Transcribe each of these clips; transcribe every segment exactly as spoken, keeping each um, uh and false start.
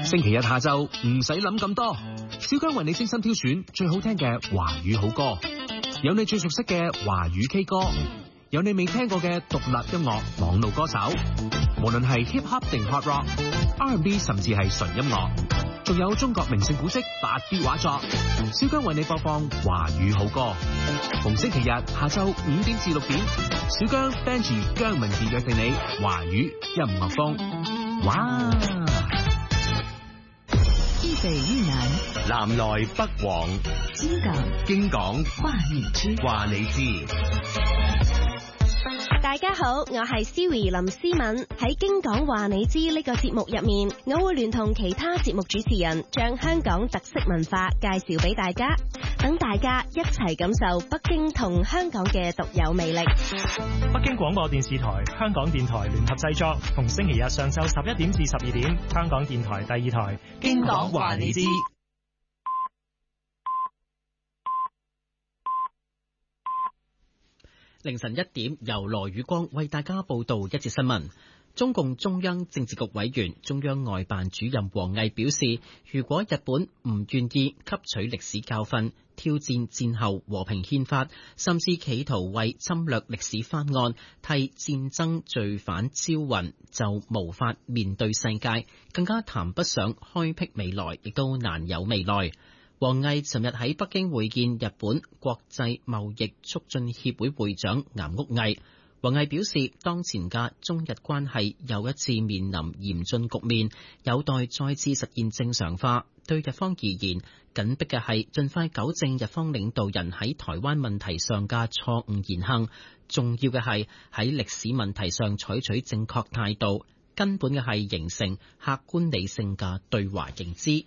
星期日下晝唔使諗咁多，小姜為你精心挑選最好聽嘅華語好歌，有你最熟悉嘅華語 K 歌，有你未聽過嘅獨立音樂網路歌手，無論係 hip hop 定 hard rock、R and B 甚至係純音樂，仲有中國名勝古蹟八 B 畫作，小姜為你播放華語好歌。逢星期日下晝五點至六點，小姜 Benji 姜文傑約定你華語音樂風。哇！ 一北一南， 南來北往， 京港京港話你知， 話你知。 大家好，我係 Siri 林思敏。喺京港話你知呢個節目入面，我會聯同其他節目主持人，將香港特色文化介紹俾大家，等大家一齊感受北京同香港嘅獨有魅力。 北京廣播電視台、香港電台聯合製作，逢星期日上晝十一點至十二點，香港電台第二台京港話你知。 凌晨一點，由羅宇光為大家報道一節新聞。中共中央政治局委員、中央外辦主任王毅表示，如果日本唔願意吸取歷史教訓，挑戰戰後和平憲法，甚至企圖為侵略歷史翻案，替戰爭罪犯招魂，就無法面對世界，更加談不上開闢未來，亦都難有未來。王毅尋日喺北京會見日本國際貿易促進協會會長岩屋毅。王毅表示，當前嘅中日關係又一次面臨嚴峻局面，有待再次實現正常化。對日方而言，緊迫嘅係盡快糾正日方領導人喺台灣問題上嘅錯誤言行，重要嘅係喺歷史問題上採取正確態度，根本嘅係形成客觀理性嘅對華認知。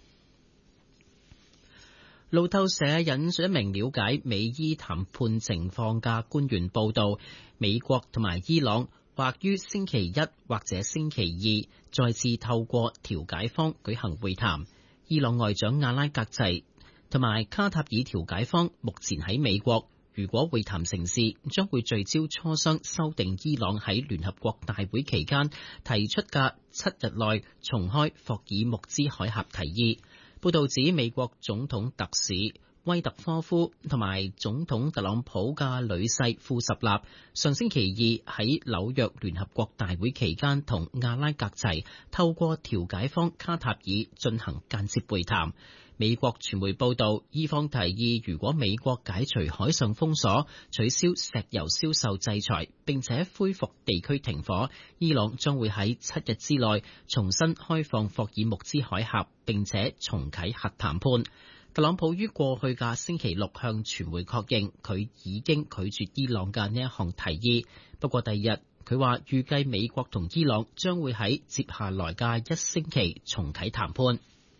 路透社引述一名了解美伊談判情況嘅官員報道，美國同埋伊朗或於星期一或者星期二再次透過調解方舉行會談。伊朗外長阿拉格齊同埋卡塔爾調解方目前喺美國，如果會談成事，將會聚焦磋商修訂伊朗喺聯合國大會期間提出嘅七日內重開霍爾木茲海峽提議。報道指，美國總統特使威特科夫同埋總統特朗普嘅女婿庫什納上星期二喺紐約聯合國大會期間同阿拉格齊透過調解方卡塔爾進行間接會談。美國傳媒報道，伊方提議如果美國解除海上封鎖、取消石油銷售制裁，並且恢復地區停火，伊朗將會喺七日之內重新開放霍爾木茲海峽，並且重啟核談判。特朗普於過去嘅星期六向傳媒確認，佢已經拒絕伊朗嘅呢一項提議。不過第二日，佢話預計美國同伊朗將會喺接下來嘅一星期重啟談判。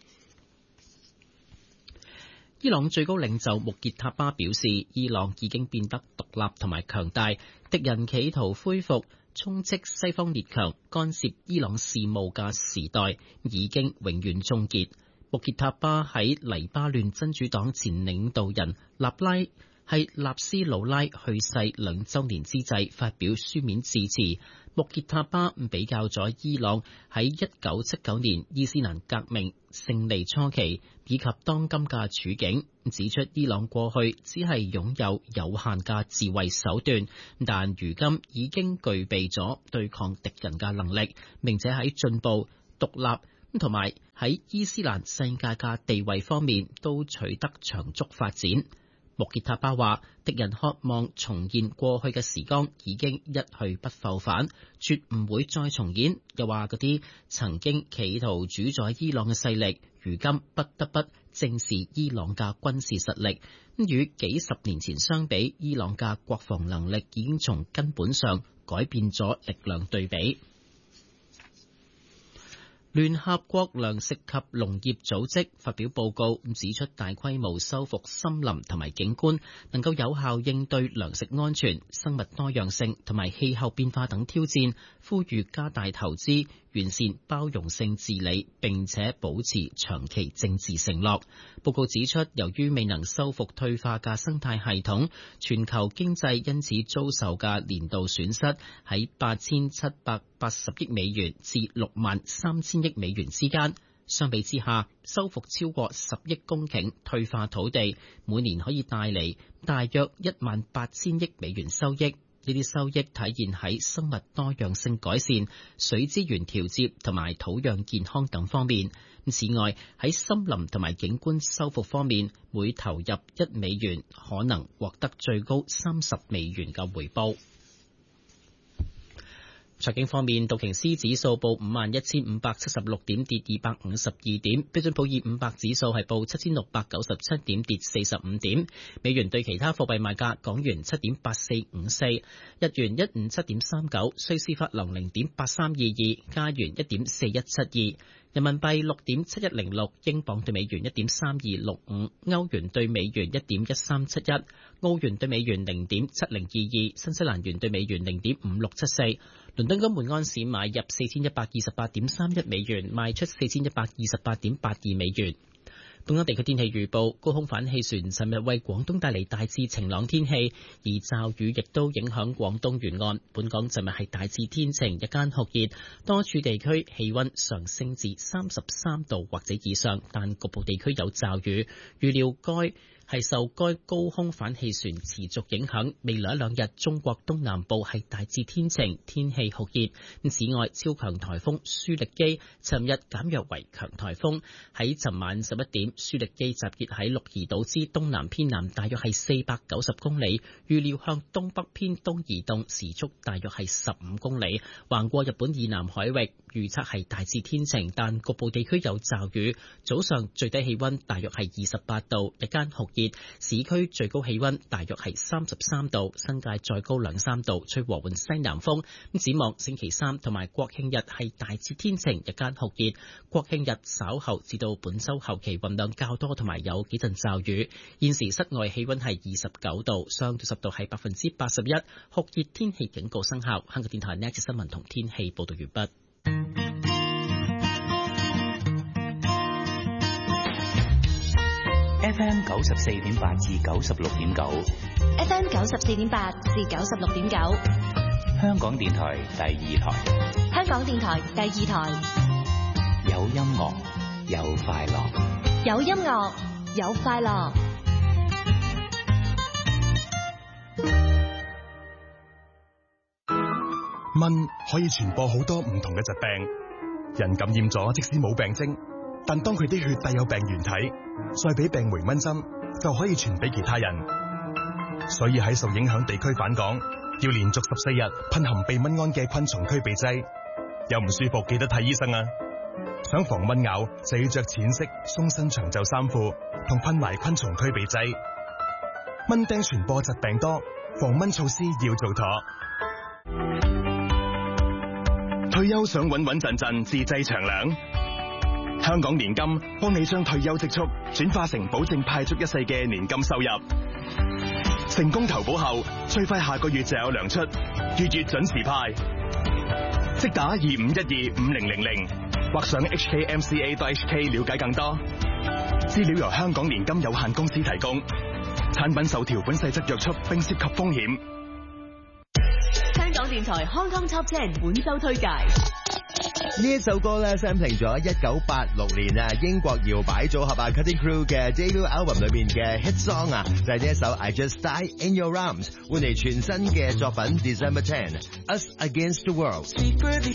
伊朗最高領袖穆傑塔巴表示，伊朗已經變得獨立同埋強大，敵人企圖恢復充斥西方列強干涉伊朗事務嘅時代已經永遠終結。穆傑塔巴喺黎巴嫩真主黨前領導人納拉係納斯魯拉去世兩週年之際發表書面致辭。穆傑塔巴比較咗伊朗喺一九七九年伊斯蘭革命勝利初期以及當今嘅處境，指出伊朗過去只係擁有有限嘅自衛手段，但如今已經具備咗對抗敵人嘅能力，並且喺進步、獨立同埋喺伊斯蘭世界嘅地位方面都取得長足發展。穆傑塔巴話，敵人渴望重現過去嘅時光已經一去不復返，絕唔會再重演。又話嗰啲曾經企圖主宰伊朗嘅勢力，如今不得不正視伊朗嘅軍事實力。與幾十年前相比，伊朗嘅國防能力已經從根本上改變咗力量對比。聯合國糧食及農業組織發表報告，指出大規模修復森林同埋景觀能夠有效應對糧食安全、生物多樣性同埋氣候變化等挑戰，呼籲加大投資，完善包容性治理，並且保持長期政治承諾。報告指出，由於未能修復退化嘅生態系統，全球經濟因此遭受嘅年度損失喺八千七百八十億美元至六萬三千億美元之間。 相比之下，修復超過十億公頃退化土地，每年可以帶嚟大約一萬八千億美元收益。呢啲收益體現喺生物多樣性改善、水資源調節同埋土壤健康等方面。此外，喺森林同埋景觀修復方面，每投入一美元可能獲得最高三十美元嘅回報。財經方面，道瓊斯指數報五萬一千五百七十六點，跌二百五十二點；標準普爾五百指數係報七千六百九十七點，跌四十五點。美元對其他貨幣賣價：港元七點八四五四，日元一五七點三九，瑞士法郎零點八三二二，加元一點四一七二。人民幣六點七一零六，英鎊對美元一點三二六五，歐元對美元一點一三七一，澳元對美元零點七零二二，新西蘭元對美元零點五六七四。倫敦金每安士買入四千一百二十八點三一美元，賣出四千一百二十八點八二美元。本港地區天氣預報，高空反氣旋尋日為廣東帶嚟大致晴朗天氣，而驟雨亦都影響廣東沿岸。本港尋日係大致天晴，日間酷熱，多處地區氣溫上升至三十三度或者以上，但局部地區有驟雨。預料該係受該高空反氣旋持續影響，未來一兩日中國東南部係大致天晴，天氣酷熱。此外，超強颱風舒力基尋日減弱為強颱風，喺尋晚十一點，舒力基集結喺鹿兒島之東南偏南，大約係四百九十公里，預料向東北偏東移動，時速大約係十五公里，橫過日本以南海域。預測係大致天晴，但局部地區有驟雨。早上最低氣溫大約係二十八度，日間酷熱，市區最高氣溫大約係三十三度，新界再高兩三度，吹和緩西南風。咁展望星期三同埋國慶日係大致天晴，日間酷熱。國慶日稍後至到本週後期雲量較多，同埋有幾陣驟雨。現時室外氣溫係二十九度，相對濕度係百分之八十一，酷熱天氣警告生效。香港電台呢一節新聞同天氣報道完畢。 F M 九十四點八至九十六點九 ，F M 九十四點八至九十六點九， 香港電台第二台， 香港電台第二台， 有音樂，有快樂， 有音樂，有快樂。 蚊可以傳播好多唔同嘅疾病，人感染咗即使冇病徵，但當佢啲血帶有病原體，再俾病媒蚊針，就可以傳俾其他人。所以喺受影響地區返港，要連續十四日噴含避蚊胺嘅昆蟲驅避劑。有唔舒服記得睇醫生啊！想防蚊咬就要着淺色鬆身長袖衫褲，同噴埋昆蟲驅避劑。蚊叮傳播疾病多，防蚊措施要做妥。退休想穩穩陣陣自製長糧，香港年金幫你將退休積蓄轉化成保證派足一世嘅年金收入。成功投保後，最快下個月就有糧出，月月準時派。即打二五一二五零零零，或上 H K M C A dot H K 了解更多。資料由香港年金有限公司提供，產品受條款細則約束並涉及風險。 香港電台 Hong Kong Top Ten 本周推介。 呢一首歌咧 sampling 咗一九八六年啊英國搖擺組合啊 Cutting Crew 嘅 debut album 裏面嘅 hit song 啊，就係呢一首 I Just Die in Your Arms， 換嚟全新嘅作品 December tenth Us Against the World。